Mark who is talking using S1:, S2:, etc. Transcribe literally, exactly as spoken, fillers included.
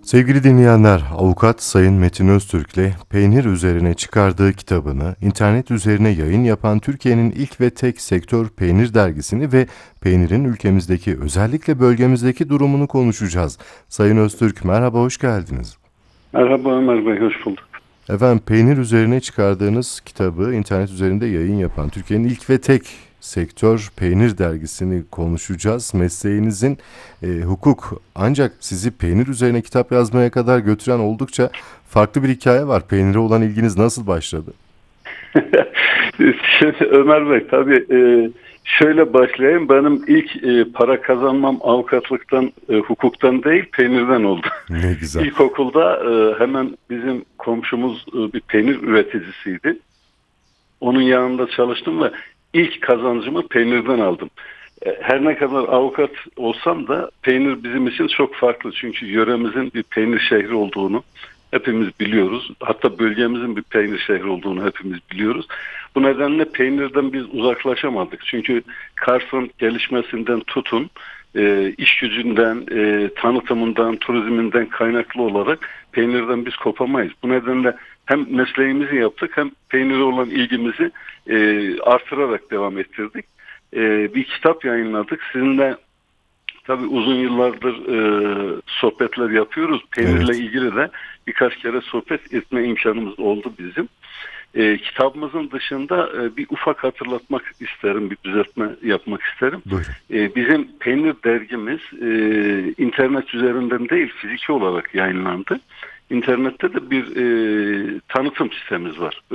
S1: Sevgili dinleyenler, avukat Sayın Metin Öztürk'le peynir üzerine çıkardığı kitabını internet üzerine yayın yapan Türkiye'nin ilk ve tek sektör peynir dergisini ve peynirin ülkemizdeki özellikle bölgemizdeki durumunu konuşacağız. Sayın Öztürk, merhaba, hoş geldiniz.
S2: Merhaba Ömer Bey, hoş bulduk.
S1: Efendim, peynir üzerine çıkardığınız kitabı internet üzerinde yayın yapan Türkiye'nin ilk ve tek sektör peynir dergisini konuşacağız. Mesleğinizin e, hukuk, ancak sizi peynir üzerine kitap yazmaya kadar götüren oldukça farklı bir hikaye var. Peynire olan ilginiz nasıl başladı?
S2: Şimdi Ömer Bey, tabii e, şöyle başlayayım. Benim ilk e, para kazanmam avukatlıktan, e, hukuktan değil, peynirden oldu.
S1: Ne güzel.
S2: İlkokulda e, hemen bizim komşumuz e, bir peynir üreticisiydi. Onun yanında çalıştım ve ilk kazancımı peynirden aldım. E, Her ne kadar avukat olsam da peynir bizim için çok farklı. Çünkü yöremizin bir peynir şehri olduğunu hepimiz biliyoruz. Hatta bölgemizin bir peynir şehri olduğunu hepimiz biliyoruz. Bu nedenle peynirden biz uzaklaşamadık. Çünkü Kars'ın gelişmesinden tutun, e, iş gücünden, e, tanıtımından, turizminden kaynaklı olarak peynirden biz kopamayız. Bu nedenle hem mesleğimizi yaptık hem peynire olan ilgimizi e, artırarak devam ettirdik. E, bir kitap yayınladık. Sizinle tabii uzun yıllardır e, sohbetler yapıyoruz. Peynirle
S1: Evet.
S2: ilgili de birkaç kere sohbet etme imkanımız oldu bizim. E, kitabımızın dışında e, bir ufak hatırlatmak isterim, bir düzeltme yapmak isterim.
S1: Buyurun.
S2: E, bizim peynir dergimiz e, internet üzerinden değil, fiziki olarak yayınlandı. İnternette de bir e, tanıtım sitemiz var.